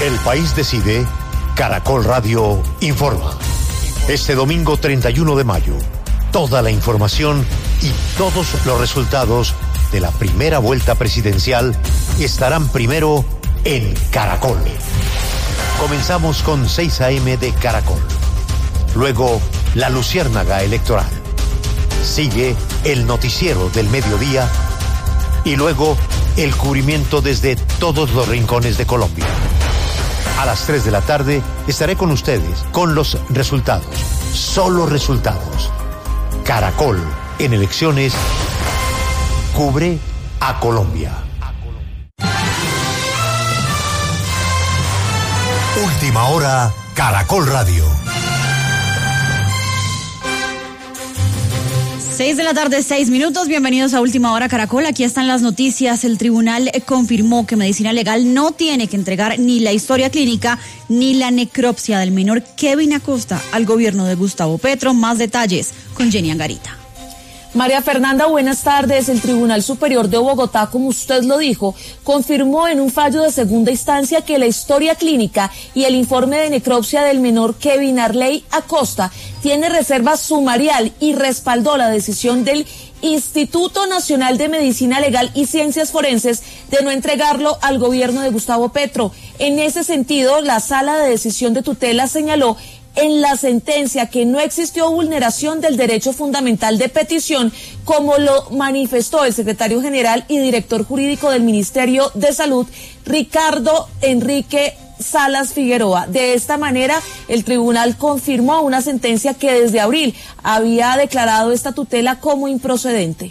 El país decide, Caracol Radio informa. Este domingo 31 de mayo, toda la información y todos los resultados de la primera vuelta presidencial estarán primero en Caracol. Comenzamos con 6 a.m. de Caracol. Luego, la luciérnaga electoral. Sigue el noticiero del mediodía y luego el cubrimiento desde todos los rincones de Colombia. A las 3 de la tarde estaré con ustedes con los resultados. Solo resultados. Caracol en elecciones cubre a Colombia. Última hora, Caracol Radio. 6 de la tarde, 6 minutos. Bienvenidos a Última Hora Caracol. Aquí están las noticias. El tribunal confirmó que Medicina Legal no tiene que entregar ni la historia clínica ni la necropsia del menor Kevin Acosta al gobierno de Gustavo Petro. Más detalles con Jenny Angarita. María Fernanda, buenas tardes. El Tribunal Superior de Bogotá, como usted lo dijo, confirmó en un fallo de segunda instancia que la historia clínica y el informe de necropsia del menor Kevin Arley Acosta tiene reserva sumarial y respaldó la decisión del Instituto Nacional de Medicina Legal y Ciencias Forenses de no entregarlo al gobierno de Gustavo Petro. En ese sentido, la Sala de Decisión de Tutela señaló en la sentencia que no existió vulneración del derecho fundamental de petición, como lo manifestó el secretario general y director jurídico del Ministerio de Salud, Ricardo Enrique Salas Figueroa. De esta manera, el tribunal confirmó una sentencia que desde abril había declarado esta tutela como improcedente.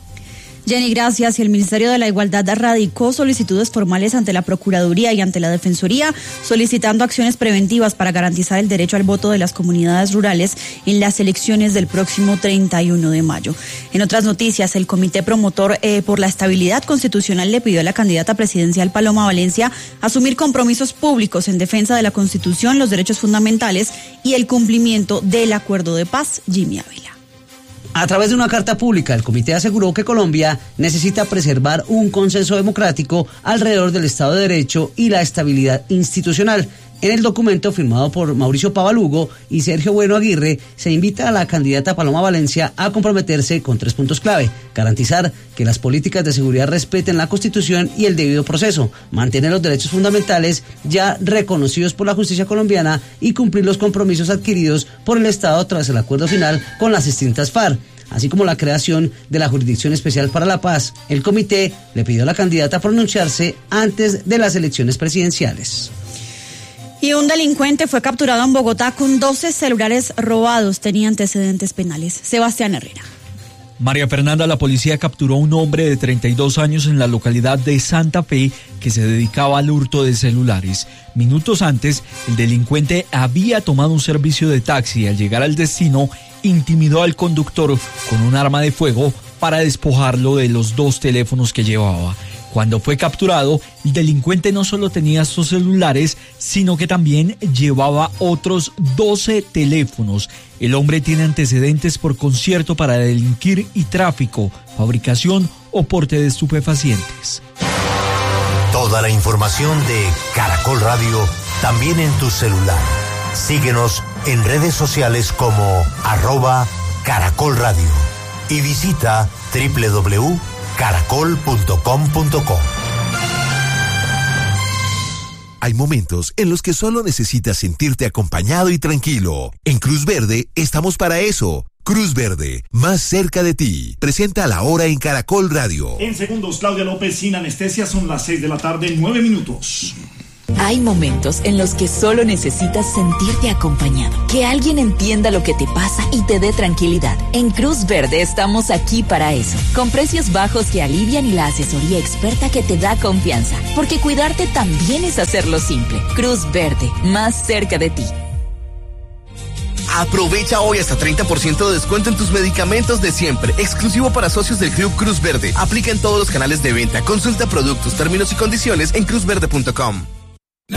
Jenny, gracias. Y el Ministerio de la Igualdad radicó solicitudes formales ante la Procuraduría y ante la Defensoría, solicitando acciones preventivas para garantizar el derecho al voto de las comunidades rurales en las elecciones del próximo 31 de mayo. En otras noticias, el Comité Promotor por la Estabilidad Constitucional le pidió a la candidata presidencial Paloma Valencia asumir compromisos públicos en defensa de la Constitución, los derechos fundamentales y el cumplimiento del acuerdo de paz. Jimmy Ávila. A través de una carta pública, el comité aseguró que Colombia necesita preservar un consenso democrático alrededor del Estado de Derecho y la estabilidad institucional. En el documento firmado por Mauricio Pavalugo y Sergio Bueno Aguirre, se invita a la candidata Paloma Valencia a comprometerse con 3 puntos clave: garantizar que las políticas de seguridad respeten la Constitución y el debido proceso, mantener los derechos fundamentales ya reconocidos por la justicia colombiana y cumplir los compromisos adquiridos por el Estado tras el acuerdo final con las distintas FARC, así como la creación de la Jurisdicción Especial para la Paz. El comité le pidió a la candidata pronunciarse antes de las elecciones presidenciales. Y un delincuente fue capturado en Bogotá con 12 celulares robados. Tenía antecedentes penales. Sebastián Herrera. María Fernanda, la policía capturó a un hombre de 32 años en la localidad de Santa Fe que se dedicaba al hurto de celulares. Minutos antes, el delincuente había tomado un servicio de taxi y al llegar al destino, intimidó al conductor con un arma de fuego para despojarlo de los 2 teléfonos que llevaba. Cuando fue capturado, el delincuente no solo tenía estos celulares, sino que también llevaba otros 12 teléfonos. El hombre tiene antecedentes por concierto para delinquir y tráfico, fabricación o porte de estupefacientes. Toda la información de Caracol Radio también en tu celular. Síguenos en redes sociales como @Caracol Radio y visita www.caracol.com.co. Hay momentos en los que solo necesitas sentirte acompañado y tranquilo. En Cruz Verde estamos para eso. Cruz Verde, más cerca de ti. Presenta La Hora en Caracol Radio. En segundos, Claudia López sin anestesia. Son las 6 de la tarde, 9 minutos. Hay momentos en los que solo necesitas sentirte acompañado, que alguien entienda lo que te pasa y te dé tranquilidad. En Cruz Verde estamos aquí para eso, con precios bajos que alivian y la asesoría experta que te da confianza, porque cuidarte también es hacerlo simple. Cruz Verde, más cerca de ti. Aprovecha hoy hasta 30% de descuento en tus medicamentos de siempre, exclusivo para socios del Club Cruz Verde. Aplica en todos los canales de venta. Consulta productos, términos y condiciones en cruzverde.com.